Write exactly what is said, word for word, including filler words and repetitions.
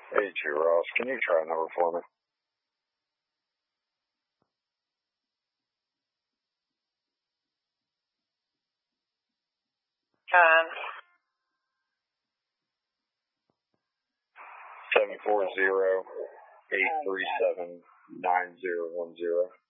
Hey, two Ross, can you try a number for me? Um, seven four zero, eight three seven, nine zero one zero.